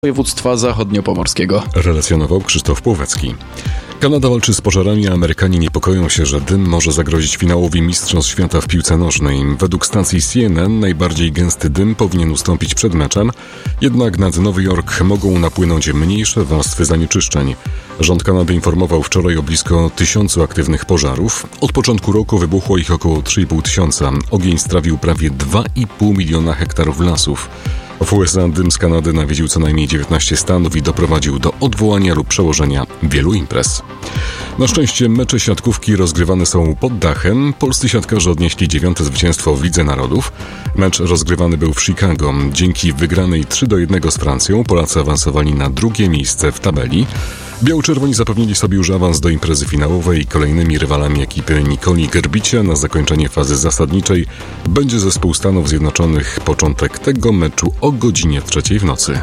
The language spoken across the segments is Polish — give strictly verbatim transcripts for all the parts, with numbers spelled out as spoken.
województwa zachodniopomorskiego. Relacjonował Krzysztof Półwecki. Kanada walczy z pożarami, a Amerykanie niepokoją się, że dym może zagrozić finałowi Mistrzostw Świata w piłce nożnej. Według stacji C N N najbardziej gęsty dym powinien ustąpić przed meczem, jednak nad Nowy Jork mogą napłynąć mniejsze warstwy zanieczyszczeń. Rząd Kanady informował wczoraj o blisko tysiącu aktywnych pożarów. Od początku roku wybuchło ich około trzy i pół tysiąca. Ogień strawił prawie dwa i pół miliona hektarów lasów. W U S A dym z Kanady nawiedził co najmniej dziewiętnaście stanów i doprowadził do odwołania lub przełożenia wielu imprez. Na szczęście mecze siatkówki rozgrywane są pod dachem. Polscy siatkarze odnieśli dziewiąte zwycięstwo w Lidze Narodów. Mecz rozgrywany był w Chicago. Dzięki wygranej trzy do jednego z Francją Polacy awansowali na drugie miejsce w tabeli. Biało-czerwoni zapewnili sobie już awans do imprezy finałowej. Kolejnymi rywalami ekipy Nikoli Gerbicia na zakończenie fazy zasadniczej będzie zespół Stanów Zjednoczonych. Początek tego meczu o godzinie trzeciej w nocy.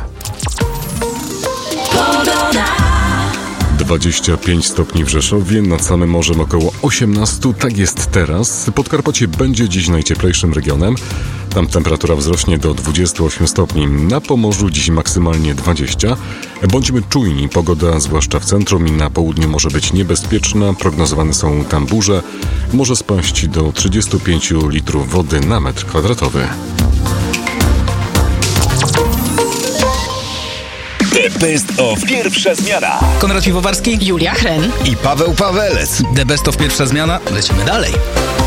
dwadzieścia pięć stopni w Rzeszowie, nad samym morzem około osiemnaście, tak jest teraz. Podkarpacie będzie dziś najcieplejszym regionem. Tam temperatura wzrośnie do dwudziestu ośmiu stopni. Na Pomorzu dziś maksymalnie dwadzieścia. Bądźmy czujni, pogoda zwłaszcza w centrum i na południu może być niebezpieczna. Prognozowane są tam burze. Może spaść do trzydziestu pięciu litrów wody na metr kwadratowy. The Best of Pierwsza Zmiana. Konrad Piwowarski, Julia Hren I Paweł Pawelec. The Best of Pierwsza Zmiana. Lecimy dalej.